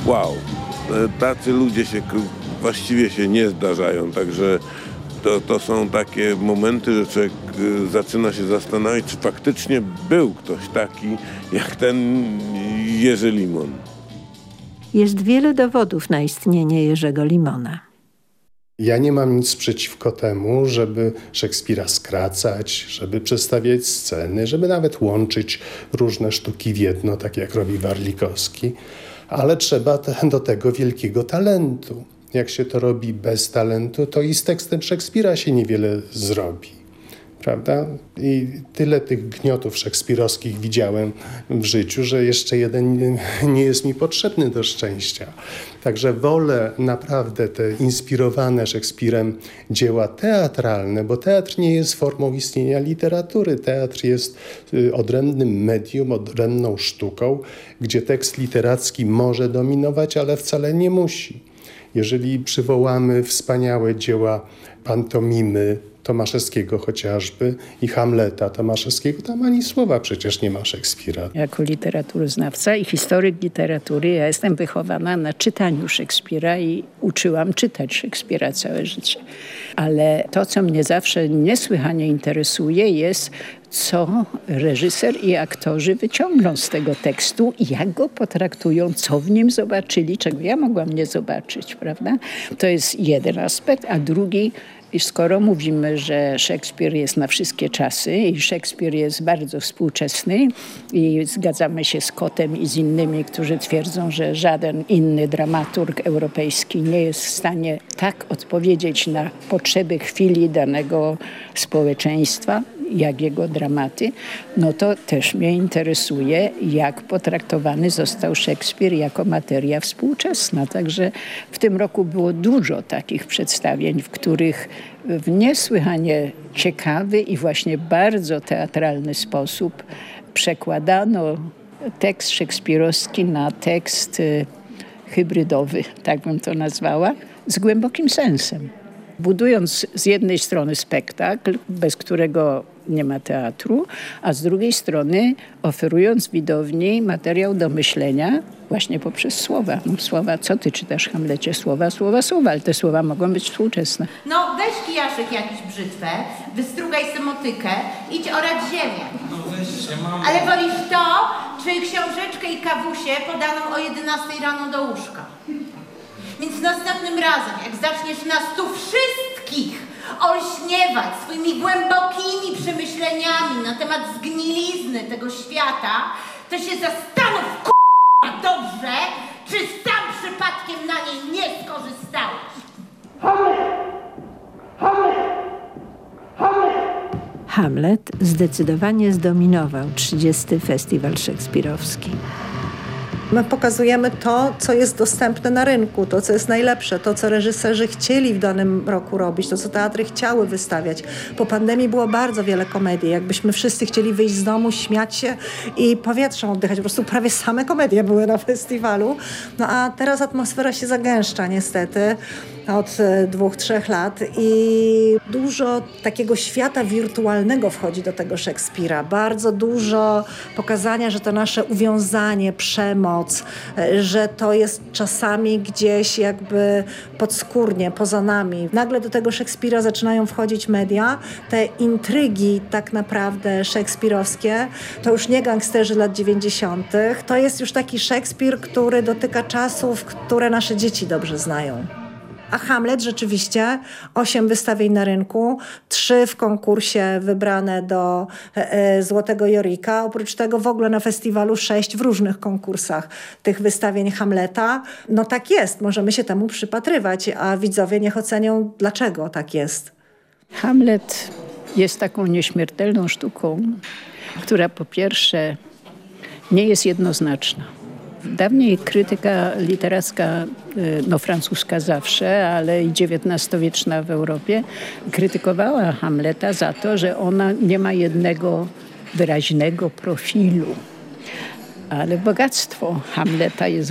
wow, tacy ludzie właściwie się nie zdarzają, także to są takie momenty, że człowiek zaczyna się zastanawiać, czy faktycznie był ktoś taki jak ten Jerzy Limon. Jest wiele dowodów na istnienie Jerzego Limona. Ja nie mam nic przeciwko temu, żeby Szekspira skracać, żeby przedstawiać sceny, żeby nawet łączyć różne sztuki w jedno, tak jak robi Warlikowski, ale trzeba do tego wielkiego talentu. Jak się to robi bez talentu, to i z tekstem Szekspira się niewiele zrobi. Prawda? I tyle tych gniotów szekspirowskich widziałem w życiu, że jeszcze jeden nie jest mi potrzebny do szczęścia. Także wolę naprawdę te inspirowane Szekspirem dzieła teatralne, bo teatr nie jest formą istnienia literatury. Teatr jest odrębnym medium, odrębną sztuką, gdzie tekst literacki może dominować, ale wcale nie musi. Jeżeli przywołamy wspaniałe dzieła pantomimy Tomaszewskiego chociażby i Hamleta Tomaszewskiego, tam ani słowa przecież nie ma Szekspira. Jako literaturoznawca i historyk literatury ja jestem wychowana na czytaniu Szekspira i uczyłam czytać Szekspira całe życie. Ale to, co mnie zawsze niesłychanie interesuje, jest, co reżyser i aktorzy wyciągną z tego tekstu, jak go potraktują, co w nim zobaczyli, czego ja mogłam nie zobaczyć, prawda? To jest jeden aspekt, a drugi, skoro mówimy, że Szekspir jest na wszystkie czasy i Szekspir jest bardzo współczesny i zgadzamy się z Kottem i z innymi, którzy twierdzą, że żaden inny dramaturg europejski nie jest w stanie tak odpowiedzieć na potrzeby chwili danego społeczeństwa, jak jego dramaty, no to też mnie interesuje, jak potraktowany został Szekspir jako materia współczesna. Także w tym roku było dużo takich przedstawień, w których w niesłychanie ciekawy i właśnie bardzo teatralny sposób przekładano tekst szekspirowski na tekst hybrydowy, tak bym to nazwała, z głębokim sensem. Budując z jednej strony spektakl, bez którego nie ma teatru, a z drugiej strony oferując widowni materiał do myślenia właśnie poprzez słowa. Słowa, co ty czytasz w Hamlecie? Słowa, ale te słowa mogą być współczesne. No weź kijaszek jakiś brzytwę, wystrugaj sobie motykę, idź orać ziemię. No weźcie, mamo. Ale wolisz to, czy książeczkę i kawusię podaną o 11 rano do łóżka? Więc następnym razem, jak zaczniesz nas tu wszystkich olśniewać swoimi głębokimi przemyśleniami na temat zgnilizny tego świata, to się zastanów, k***a, dobrze, czy sam przypadkiem na niej nie skorzystałeś. Hamlet zdecydowanie zdominował 30. Festiwal Szekspirowski. My pokazujemy to, co jest dostępne na rynku, to, co jest najlepsze, to, co reżyserzy chcieli w danym roku robić, to, co teatry chciały wystawiać. Po pandemii było bardzo wiele komedii. Jakbyśmy wszyscy chcieli wyjść z domu, śmiać się i powietrzem oddychać. Po prostu prawie same komedie były na festiwalu. No a teraz atmosfera się zagęszcza niestety od 2-3 lat i dużo takiego świata wirtualnego wchodzi do tego Szekspira. Bardzo dużo pokazania, że to nasze uwiązanie, przemoc, że to jest czasami gdzieś jakby podskórnie, poza nami. Nagle do tego Szekspira zaczynają wchodzić media. Te intrygi tak naprawdę szekspirowskie to już nie gangsterzy lat 90. To jest już taki Szekspir, który dotyka czasów, które nasze dzieci dobrze znają. A Hamlet rzeczywiście 8 wystawień na rynku, 3 w konkursie wybrane do Złotego Jorika. Oprócz tego w ogóle na festiwalu 6 w różnych konkursach tych wystawień Hamleta. No tak jest, możemy się temu przypatrywać, a widzowie niech ocenią, dlaczego tak jest. Hamlet jest taką nieśmiertelną sztuką, która po pierwsze nie jest jednoznaczna. Dawniej krytyka literacka, no francuska zawsze, ale i XIX-wieczna w Europie, krytykowała Hamleta za to, że ona nie ma jednego wyraźnego profilu. Ale bogactwo Hamleta jest